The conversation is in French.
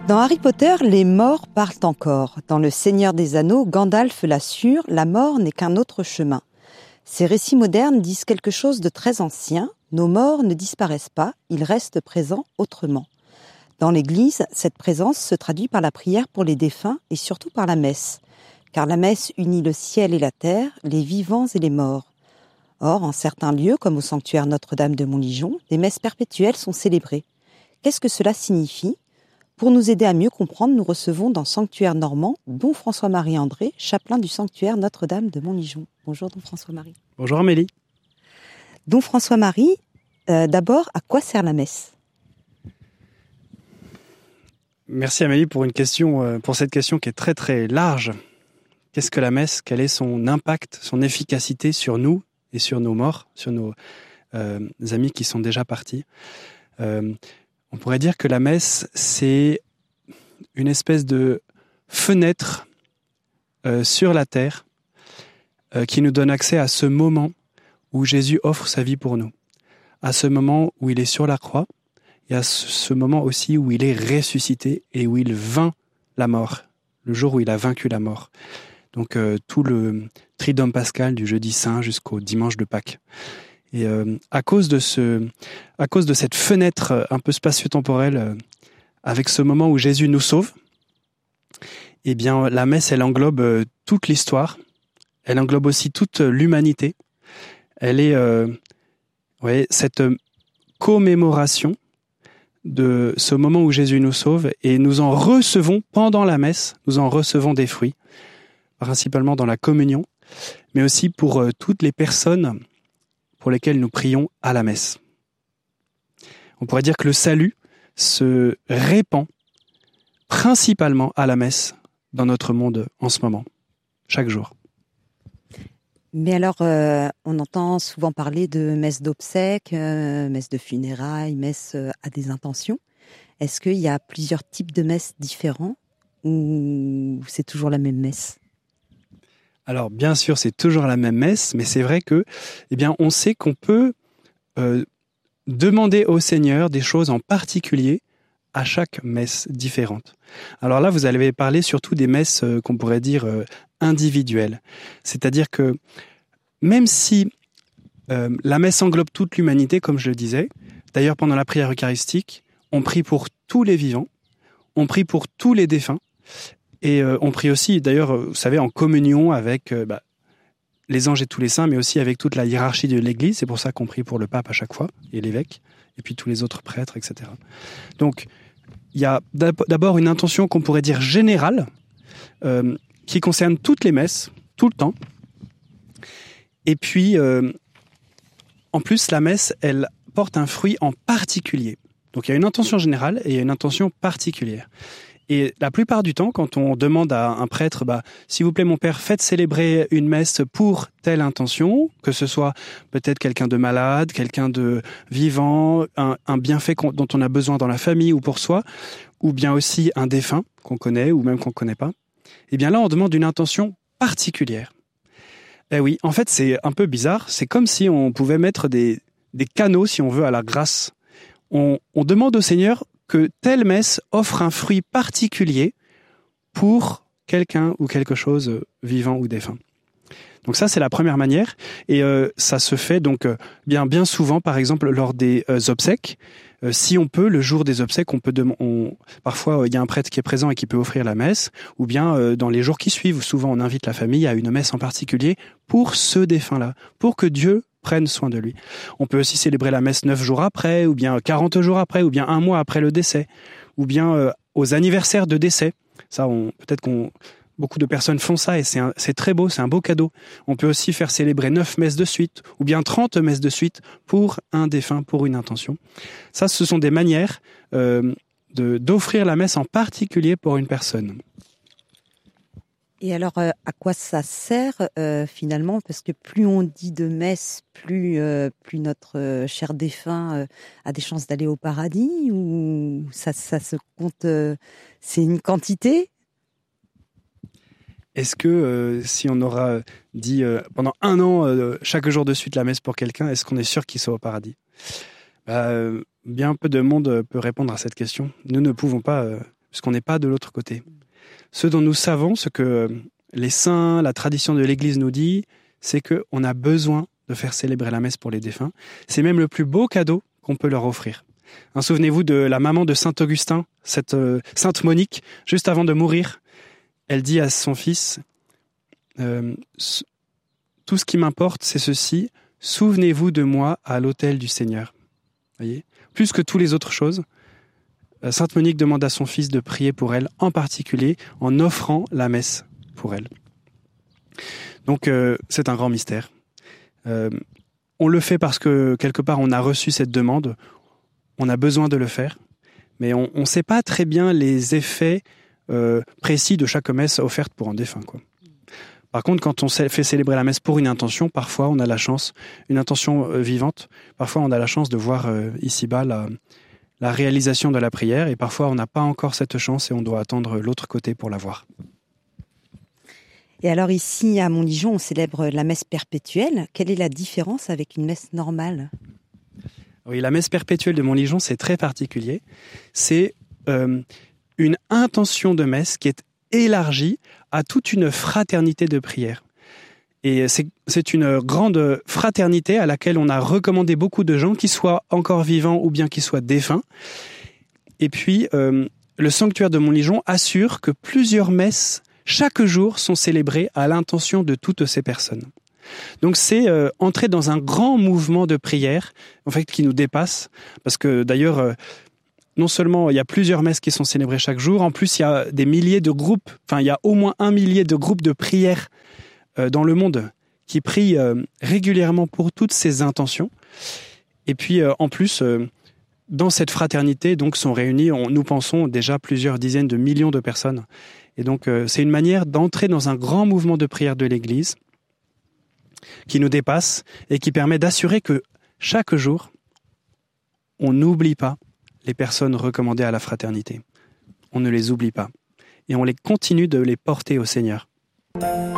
Dans Harry Potter, les morts parlent encore. Dans Le Seigneur des Anneaux, Gandalf l'assure, la mort n'est qu'un autre chemin. Ces récits modernes disent quelque chose de très ancien. Nos morts ne disparaissent pas, ils restent présents autrement. Dans l'Église, cette présence se traduit par la prière pour les défunts et surtout par la messe. Car la messe unit le ciel et la terre, les vivants et les morts. Or, en certains lieux, comme au sanctuaire Notre-Dame de Montligeon, des messes perpétuelles sont célébrées. Qu'est-ce que cela signifie ? Pour nous aider à mieux comprendre, nous recevons dans Sanctuaire Normand Don François-Marie André, chapelain du sanctuaire Notre-Dame de Montligeon. Bonjour Don François-Marie. Bonjour Amélie. Don François-Marie, d'abord, à quoi sert la messe ? Merci Amélie pour cette question qui est très très large. Qu'est-ce que la messe ? Quel est son impact, son efficacité sur nous et sur nos morts, sur nos amis qui sont déjà partis ? On pourrait dire que la messe, c'est une espèce de fenêtre sur la terre qui nous donne accès à ce moment où Jésus offre sa vie pour nous, à ce moment où il est sur la croix et à ce moment aussi où il est ressuscité et où il vainc la mort, le jour où il a vaincu la mort. Donc tout le triduum pascal du jeudi saint jusqu'au dimanche de Pâques. Et à cause de cette fenêtre un peu spatio-temporelle, avec ce moment où Jésus nous sauve, eh bien la messe, elle englobe toute l'histoire, elle englobe aussi toute l'humanité. Elle est cette commémoration de ce moment où Jésus nous sauve, et nous en recevons pendant la messe, nous en recevons des fruits, principalement dans la communion, mais aussi pour toutes les personnes pour lesquels nous prions à la messe. On pourrait dire que le salut se répand principalement à la messe dans notre monde en ce moment, chaque jour. Mais alors, on entend souvent parler de messe d'obsèques, messe de funérailles, messe à des intentions. Est-ce qu'il y a plusieurs types de messes différents ou c'est toujours la même messe ? Alors, bien sûr, c'est toujours la même messe, mais c'est vrai que, on sait qu'on peut demander au Seigneur des choses en particulier à chaque messe différente. Alors là, vous allez parler surtout des messes qu'on pourrait dire individuelles. C'est-à-dire que même si la messe englobe toute l'humanité, comme je le disais, d'ailleurs pendant la prière eucharistique, on prie pour tous les vivants, on prie pour tous les défunts, et on prie aussi, d'ailleurs, vous savez, en communion avec les anges et tous les saints, mais aussi avec toute la hiérarchie de l'Église. C'est pour ça qu'on prie pour le pape à chaque fois, et l'évêque, et puis tous les autres prêtres, etc. Donc, il y a d'abord une intention qu'on pourrait dire générale, qui concerne toutes les messes, tout le temps. Et puis, en plus, la messe, elle porte un fruit en particulier. Donc, il y a une intention générale et il y a une intention particulière. Et la plupart du temps, quand on demande à un prêtre, s'il vous plaît mon père, faites célébrer une messe pour telle intention, que ce soit peut-être quelqu'un de malade, quelqu'un de vivant, un bienfait dont on a besoin dans la famille ou pour soi, ou bien aussi un défunt qu'on connaît ou même qu'on ne connaît pas, eh bien là on demande une intention particulière. Eh oui, en fait c'est un peu bizarre, c'est comme si on pouvait mettre des canaux, si on veut, à la grâce. On demande au Seigneur que telle messe offre un fruit particulier pour quelqu'un ou quelque chose vivant ou défunt. Donc ça, c'est la première manière. Et ça se fait donc bien souvent, par exemple, lors des obsèques. Si on peut, le jour des obsèques, parfois il y a un prêtre qui est présent et qui peut offrir la messe, ou bien dans les jours qui suivent, souvent on invite la famille à une messe en particulier pour ce défunt-là, pour que Dieu prenne soin de lui. On peut aussi célébrer la messe 9 jours après, ou bien 40 jours après, ou bien 1 mois après le décès, ou bien aux anniversaires de décès. Ça, beaucoup de personnes font ça et c'est très beau, c'est un beau cadeau. On peut aussi faire célébrer 9 messes de suite, ou bien 30 messes de suite pour un défunt, pour une intention. Ça, ce sont des manières d'offrir la messe en particulier pour une personne. Et alors, à quoi ça sert finalement ? Parce que plus on dit de messe, plus notre cher défunt a des chances d'aller au paradis, ou ça se compte, c'est une quantité ? Est-ce que si on aura dit pendant 1 an, chaque jour de suite la messe pour quelqu'un, est-ce qu'on est sûr qu'il soit au paradis ? Bien peu de monde peut répondre à cette question. Nous ne pouvons pas puisqu'on n'est pas de l'autre côté. Ce dont nous savons, ce que les saints, la tradition de l'Église nous dit, c'est qu'on a besoin de faire célébrer la messe pour les défunts. C'est même le plus beau cadeau qu'on peut leur offrir. Souvenez-vous de la maman de Saint Augustin, cette Sainte Monique, juste avant de mourir. Elle dit à son fils, tout ce qui m'importe, c'est ceci, souvenez-vous de moi à l'autel du Seigneur. Voyez ? Plus que toutes les autres choses, Sainte Monique demande à son fils de prier pour elle, en particulier en offrant la messe pour elle. Donc c'est un grand mystère. On le fait parce que quelque part on a reçu cette demande, on a besoin de le faire, mais on ne sait pas très bien les effets précis de chaque messe offerte pour un défunt, quoi. Par contre, quand on fait célébrer la messe pour une intention, parfois on a la chance, une intention vivante, parfois on a la chance de voir ici-bas la réalisation de la prière, et parfois on n'a pas encore cette chance et on doit attendre l'autre côté pour la voir. Et alors ici, à Montligeon, on célèbre la messe perpétuelle. Quelle est la différence avec une messe normale ? Oui, la messe perpétuelle de Montligeon, c'est très particulier. C'est une intention de messe qui est élargie à toute une fraternité de prière. Et c'est une grande fraternité à laquelle on a recommandé beaucoup de gens, qu'ils soient encore vivants ou bien qu'ils soient défunts. Et puis, le sanctuaire de Montligeon assure que plusieurs messes chaque jour sont célébrées à l'intention de toutes ces personnes. Donc c'est entrer dans un grand mouvement de prière, en fait, qui nous dépasse, parce que d'ailleurs, non seulement il y a plusieurs messes qui sont célébrées chaque jour, en plus il y a des milliers de groupes, il y a au moins 1 millier de groupes de prière dans le monde qui prient régulièrement pour toutes ces intentions. Et puis en plus, dans cette fraternité, donc sont réunis, nous pensons déjà plusieurs dizaines de millions de personnes. Et donc c'est une manière d'entrer dans un grand mouvement de prière de l'Église qui nous dépasse et qui permet d'assurer que chaque jour, on n'oublie pas les personnes recommandées à la fraternité. On ne les oublie pas. Et on continue de les porter au Seigneur.